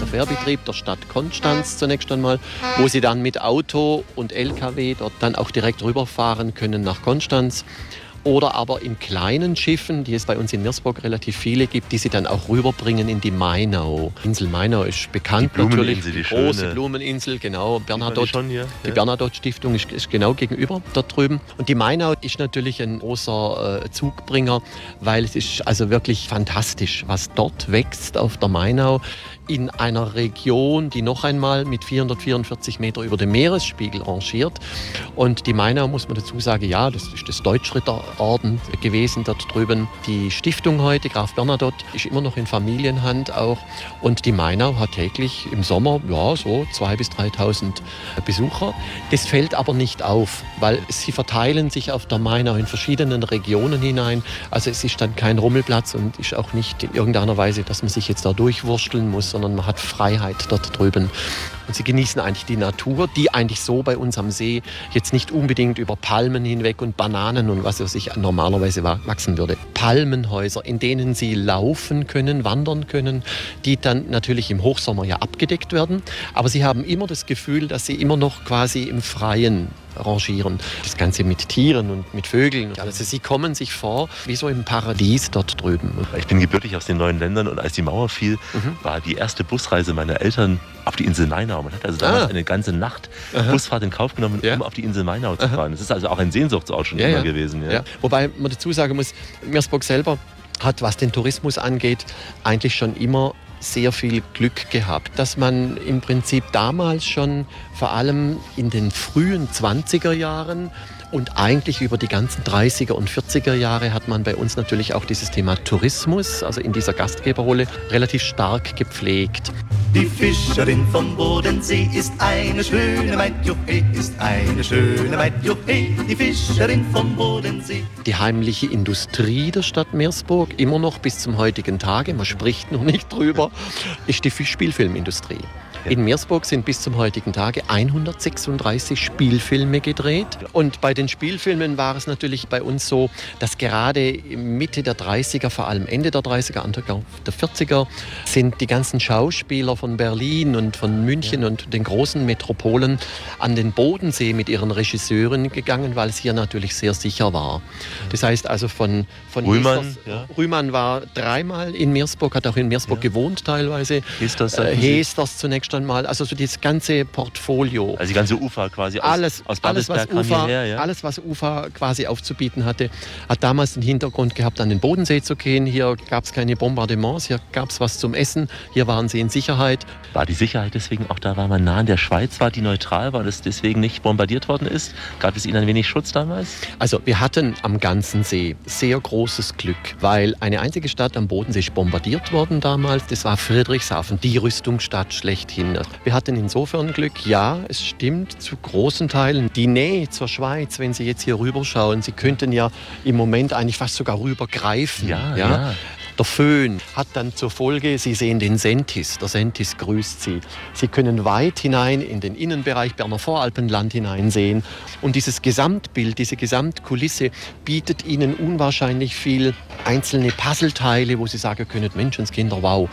Fährbetrieb der Stadt Konstanz zunächst einmal, wo Sie dann mit Auto und LKW dort dann auch direkt rüberfahren können nach Konstanz. Oder aber in kleinen Schiffen, die es bei uns in Meersburg relativ viele gibt, die sie dann auch rüberbringen in die Mainau. Insel Mainau ist bekannt natürlich. Die große Blumeninsel, genau. Die Bernadotte-Stiftung ist genau gegenüber dort drüben. Und die Mainau ist natürlich ein großer Zugbringer, weil es ist also wirklich fantastisch, was dort wächst auf der Mainau. In einer Region, die noch einmal mit 444 Meter über dem Meeresspiegel rangiert. Und die Mainau, muss man dazu sagen, ja, das ist das Deutschritterorden gewesen dort drüben. Die Stiftung heute, Graf Bernadotte, ist immer noch in Familienhand auch. Und die Mainau hat täglich im Sommer, ja, so 2.000 bis 3.000 Besucher. Das fällt aber nicht auf, weil sie verteilen sich auf der Mainau in verschiedenen Regionen hinein. Also es ist dann kein Rummelplatz und ist auch nicht in irgendeiner Weise, dass man sich jetzt da durchwursteln muss, sondern man hat Freiheit dort drüben. Und sie genießen eigentlich die Natur, die eigentlich so bei uns am See jetzt nicht unbedingt über Palmen hinweg und Bananen und was weiß ich normalerweise wachsen würde. Palmenhäuser, in denen sie laufen können, wandern können, die dann natürlich im Hochsommer ja abgedeckt werden. Aber sie haben immer das Gefühl, dass sie immer noch quasi im Freien rangieren. Das Ganze mit Tieren und mit Vögeln. Also sie kommen sich vor wie so im Paradies dort drüben. Ich bin gebürtig aus den neuen Ländern und als die Mauer fiel, war die erste Busreise meiner Eltern auf die Insel Mainau. Man hat also damals eine ganze Nacht Busfahrt in Kauf genommen, um auf die Insel Mainau zu fahren. Das ist also auch ein Sehnsuchtsort schon immer gewesen. Ja. Wobei man dazu sagen muss, Meersburg selber hat, was den Tourismus angeht, eigentlich schon immer sehr viel Glück gehabt, dass man im Prinzip damals schon vor allem in den frühen 20er Jahren und eigentlich über die ganzen 30er und 40er Jahre hat man bei uns natürlich auch dieses Thema Tourismus, also in dieser Gastgeberrolle, relativ stark gepflegt. Die Fischerin vom Bodensee ist eine schöne Maid, juhe, ist eine schöne Maid, juhe, die Fischerin vom Bodensee. Die heimliche Industrie der Stadt Meersburg, immer noch bis zum heutigen Tage, man spricht noch nicht drüber, ist die Spielfilmindustrie. In Meersburg sind bis zum heutigen Tage 136 Spielfilme gedreht. Und bei den Spielfilmen war es natürlich bei uns so, dass gerade Mitte der 30er, vor allem Ende der 30er, Anfang der 40er, sind die ganzen Schauspieler von Berlin und von München und den großen Metropolen an den Bodensee mit ihren Regisseuren gegangen, weil es hier natürlich sehr sicher war. Das heißt also von Rühmann, Rühmann war 3-mal in Meersburg, hat auch in Meersburg gewohnt teilweise. Hesters zunächst einmal, also so das ganze Portfolio. Also die ganze Ufa quasi aus Babelsberg kam hierher, ja? Alles, was Ufa quasi aufzubieten hatte, hat damals den Hintergrund gehabt, an den Bodensee zu gehen. Hier gab es keine Bombardements, hier gab es was zum Essen, hier waren sie in Sicherheit. War die Sicherheit deswegen auch da, weil man nah an der Schweiz war, die neutral war, dass deswegen nicht bombardiert worden ist? Gab es Ihnen ein wenig Schutz damals? Also wir hatten am ganzen See sehr großes Glück, weil eine einzige Stadt am Bodensee ist bombardiert worden damals, das war Friedrichshafen, die Rüstungsstadt schlechthin. Wir hatten insofern Glück, ja, es stimmt zu großen Teilen. Die Nähe zur Schweiz, wenn Sie jetzt hier rüberschauen, Sie könnten ja im Moment eigentlich fast sogar rübergreifen. Ja. Der Föhn hat dann zur Folge, Sie sehen den Sentis, der Sentis grüßt Sie. Sie können weit hinein in den Innenbereich Berner Voralpenland hineinsehen. Und dieses Gesamtbild, diese Gesamtkulisse bietet Ihnen unwahrscheinlich viel einzelne Puzzleteile, wo Sie sagen können, Menschenskinder, wow,